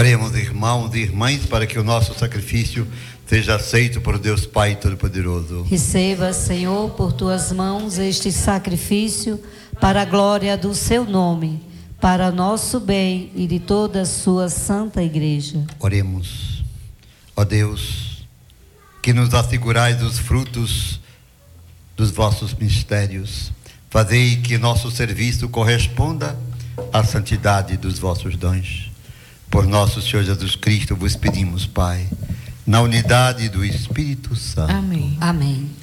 Oremos, irmãos e irmãs, para que o nosso sacrifício seja aceito por Deus Pai Todo-Poderoso. Receba, Senhor, por tuas mãos este sacrifício para a glória do seu nome, para nosso bem e de toda a sua santa igreja. Oremos. Ó Deus, que nos assegurais os frutos dos vossos mistérios, fazei que nosso serviço corresponda à santidade dos vossos dons. Por nosso Senhor Jesus Cristo vos pedimos, Pai, na unidade do Espírito Santo. Amém. Amém.